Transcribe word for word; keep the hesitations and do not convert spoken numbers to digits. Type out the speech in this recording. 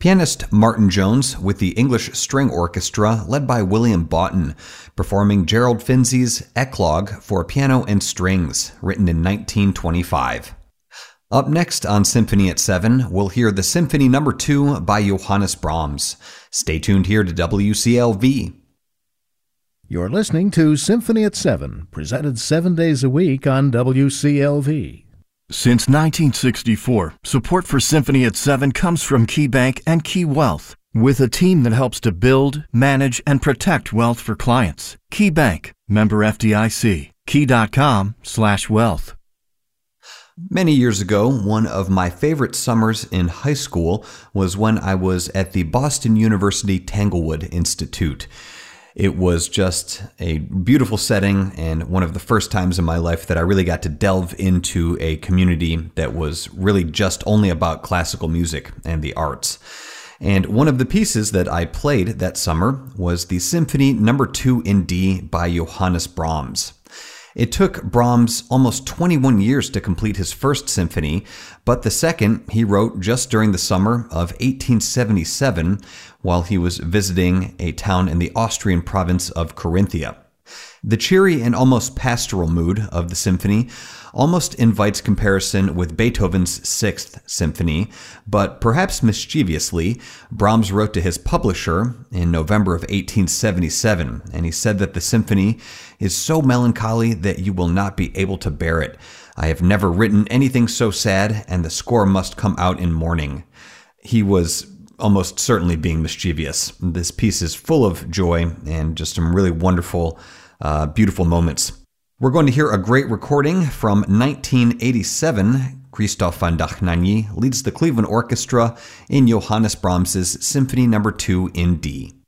Pianist Martin Jones with the English String Orchestra led by William Boughton, performing Gerald Finzi's Eclogue for piano and strings, written in nineteen twenty-five. Up next on Symphony at seven, we'll hear the Symphony Number two by Johannes Brahms. Stay tuned here to W C L V. You're listening to Symphony at seven, presented seven days a week on W C L V. Since nineteen sixty-four, support for Symphony at seven comes from KeyBank and Key Wealth, with a team that helps to build, manage, and protect wealth for clients. KeyBank, member F D I C, key.com slash wealth. Many years ago, one of my favorite summers in high school was when I was at the Boston University Tanglewood Institute. It was just a beautiful setting and one of the first times in my life that I really got to delve into a community that was really just only about classical music and the arts. And one of the pieces that I played that summer was the Symphony Number two in D by Johannes Brahms. It took Brahms almost twenty-one years to complete his first symphony, but the second he wrote just during the summer of eighteen seventy-seven while he was visiting a town in the Austrian province of Carinthia. The cheery and almost pastoral mood of the symphony almost invites comparison with Beethoven's Sixth Symphony, but perhaps mischievously, Brahms wrote to his publisher in November of eighteen seventy-seven, and he said that the symphony is so melancholy that you will not be able to bear it. I have never written anything so sad, and the score must come out in mourning. He was almost certainly being mischievous. This piece is full of joy and just some really wonderful, uh, beautiful moments. We're going to hear a great recording from nineteen eighty-seven. Christoph van Dachnagny leads the Cleveland Orchestra in Johannes Brahms's Symphony Number two in D.